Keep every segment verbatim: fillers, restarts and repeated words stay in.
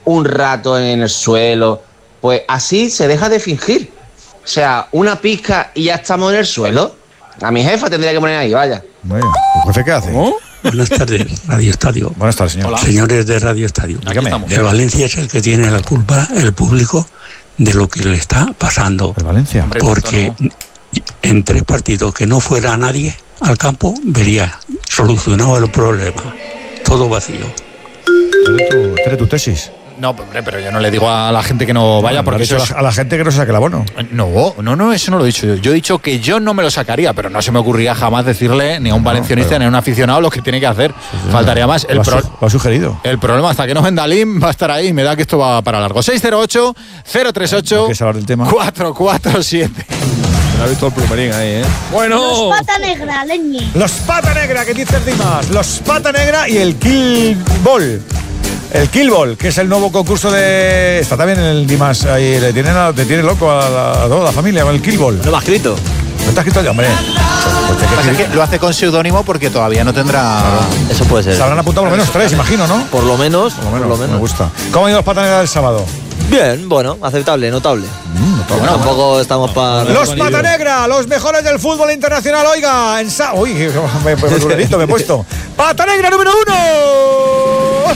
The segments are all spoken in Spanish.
un rato en el suelo. Pues así se deja de fingir. O sea, una pizca y ya estamos en el suelo. A mi jefa tendría que poner ahí, vaya. Bueno, ¿el jefe qué hace? ¿Oh? Buenas tardes, Radio Estadio. Buenas tardes, señor. Hola. Señores de Radio Estadio. De Valencia es el que tiene la culpa, el público, de lo que le está pasando. ¿De Valencia? Porque en tres partidos que no fuera nadie al campo, vería solucionado el problema. Todo vacío. ¿Tienes tu tesis? No, hombre, pero yo no le digo a la gente que no vaya, No, porque no eso es... a la gente que no se saque el abono. No, no, no, eso no lo he dicho yo. Yo he dicho que yo no me lo sacaría, pero no se me ocurriría jamás decirle ni a un No, valencianista pero... ni a un aficionado lo que tiene que hacer. Sí, sí, Faltaría no. más. El lo, pro... su- lo ha sugerido. El problema, hasta que no venda Lim, va a estar ahí. Me da que esto va para largo. seis cero ocho, cero tres ocho, ¿Quieres hablar del tema? cuatro cuatro siete. Me ha visto el plumerín ahí, ¿eh? Bueno. Los pata negra, leñe. Los pata negra, que dice Dimas. Los pata negra y el kill ball. El Kill Ball, que es el nuevo concurso de... Está también en el Dimas ahí, le tiene, le tiene loco a, la, a toda la familia con el Kill Ball. ¿No lo ha escrito? ¿No está escrito ya, hombre? Lo que pasa es que lo hace con seudónimo porque todavía no tendrá... Claro, eso puede ser. Se habrán apuntado por lo menos tres, imagino, ¿no? Por lo menos, Por lo menos, por lo menos. me gusta. ¿Cómo han ido los pata negra del sábado? Bien, bueno, aceptable, notable. Mm, notable. Bueno, tampoco estamos para... Los pata negra, los mejores del fútbol internacional, oiga, en sa... Uy, me, me, me, me he puesto. ¡Pata negra número uno!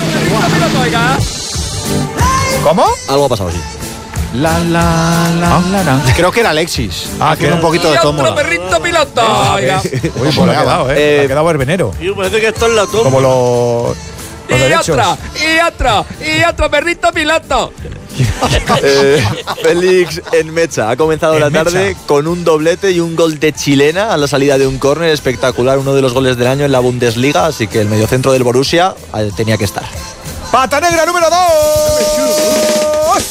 ¿Cómo? Algo ha pasado, sí. La, la, la, ¿Ah? la, la. Creo que era Alexis. Ah, Haciendo que- un poquito de tómbola. perrito piloto. Oiga. Uy, pues le ha quedado, ¿eh? Eh, Le ha quedado verbenero. Y parece que esto es la Como los... los Y derechos. otra, y otra, y otro perrito piloto. Eh, Félix en Mecha ha comenzado En la tarde Mecha. con un doblete y un gol de chilena a la salida de un córner espectacular, uno de los goles del año en la Bundesliga, así que el mediocentro del Borussia eh, tenía que estar. ¡Pata negra número dos!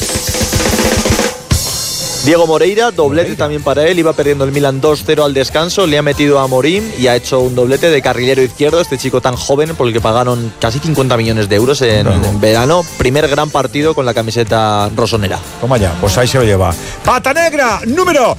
Diego Moreira, doblete también para él, iba perdiendo el Milan dos cero al descanso, le ha metido a Morín y ha hecho un doblete de carrilero izquierdo, este chico tan joven por el que pagaron casi cincuenta millones de euros en, Bravo. en verano, primer gran partido con la camiseta rosonera. Toma ya, pues ahí se lo lleva. ¡Pata negra número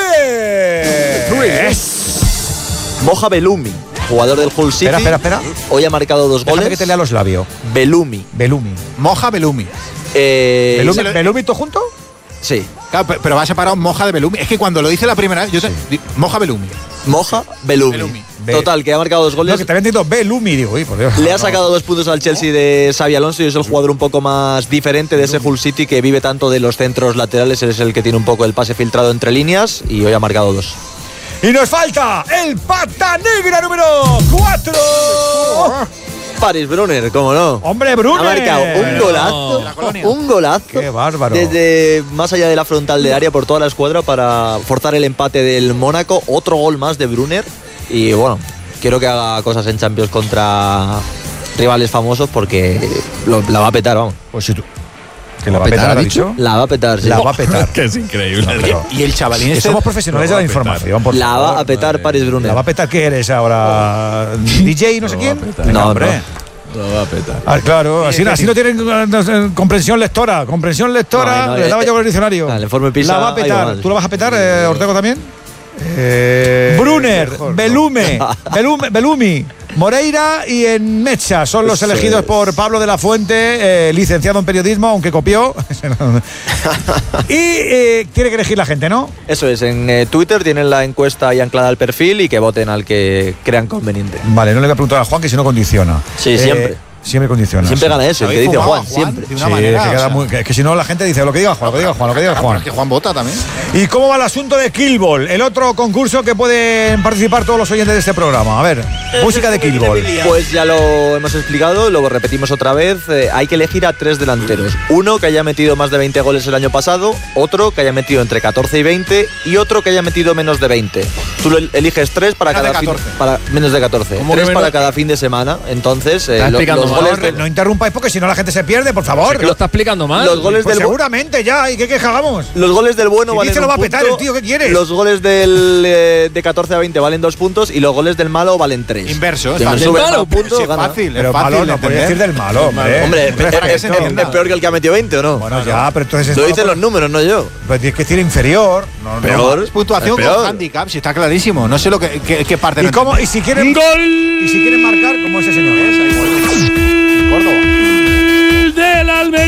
tres! Moja Belumi, jugador del Hull City, Espera, espera, espera. hoy ha marcado dos Déjame goles. que te lea los labios. Belumi. Belumi. Moja Belumi. Eh, ¿Belumi, se lo- Belumi todo junto? Sí, Claro, pe- pero va separado Moja de Belumi. Es que cuando lo dice la primera vez, yo te, di- Moja Belumi. Moja Belumi. Belumi. Be- Total, que ha marcado dos No, goles. que te había entendido Belumi, digo, uy, por Dios. Le ha No. sacado dos puntos al Chelsea de Xabi Alonso y es el jugador un poco más diferente de ese Hull City que vive tanto de los centros laterales. Es el que tiene un poco el pase filtrado entre líneas y hoy ha marcado dos. Y nos falta el pata negra número cuatro. Paris Brunner, cómo no. Hombre, Brunner. Ha marcado un De golazo. la colonia. Un golazo. Qué bárbaro. Desde más allá de la frontal del área por toda la escuadra para forzar el empate del Mónaco. Otro gol más de Brunner. Y bueno, quiero que haga cosas en Champions contra rivales famosos porque lo- la va a petar, vamos. Pues si tú. ¿Que la va a petar, ha dicho? La va a petar, sí. La va a petar. Que es increíble. No, pero- Y el chavalín que este... somos profesionales de la información, por La favor. va a petar Paris Brunner. ¿La va a petar qué eres ahora? ¿D J no sé quién? Venga, No, hombre. Lo va a petar. Ah, claro, así, así no tienen eh, comprensión lectora. Comprensión lectora, No, no, le eh, daba yo con el diccionario. ah, el informe PISA La va a ha ido petar. mal. ¿Tú la vas a petar, eh, Ortego, también? Brunner, Belume, Belume, Belumi, Moreira y en Mecha son los Eso elegidos es. por Pablo de la Fuente, eh, licenciado en periodismo, aunque copió. y eh, tiene que elegir la gente, ¿no? Eso es, en eh, Twitter tienen la encuesta ahí anclada al perfil y que voten al que crean conveniente. Vale, no le voy a preguntar a Juan que si no condiciona. Sí, siempre. Siempre condiciona. Siempre sí. gana eso, el que ¿Habéis dice fumado Juan, a Juan? siempre. De una Sí, manera, que, o queda sea, muy- que- que si no la gente dice lo que diga Juan, lo que diga Juan, lo que diga pero Juan. es que Juan vota también. ¿Y cómo va el asunto de Killball? El otro concurso que pueden participar todos los oyentes de este programa. A ver, música de Killball. Pues ya lo hemos explicado, lo repetimos otra vez. eh, hay que elegir a tres delanteros. Uno que haya metido más de veinte goles el año pasado, otro que haya metido entre catorce y veinte y otro que haya metido menos de veinte. Tú lo el- eliges tres para Menos cada de fin, catorce. para menos de catorce. ¿Cómo Tres que para menos? cada fin de semana. Entonces, eh, Está lo- explicando los mal. goles No, de- no interrumpáis porque si no la gente se pierde, por favor. Que lo está explicando mal. los goles Pues del bu- seguramente ya, ¿y qué queja hagamos? Los goles del bueno Si valen dice un lo va a punto, petar el tío, ¿qué quieres? Los goles del, eh, de catorce a veinte valen dos puntos y los goles del malo valen tres. Inverso, es Si me fácil. sube ¿Del malo? más puntos, Sí, es gana. fácil, Pero es fácil malo de no podía entender. decir del malo, hombre. Hombre, es, Hombre, es- para que es- se entienda. es peor que el que ha metido veinte, ¿o no? Bueno, ya, pero entonces... Lo dicen los números, no yo. Pues tienes que decir inferior. No, no. Peor. Es puntuación Es peor. con handicap, si está clarísimo. No sé lo que, qué, qué parte ¿Y, no cómo, y si quieren... ¡Gol! Y si quieren marcar, como ese señor. entendéis. Córdoba. Del Almería.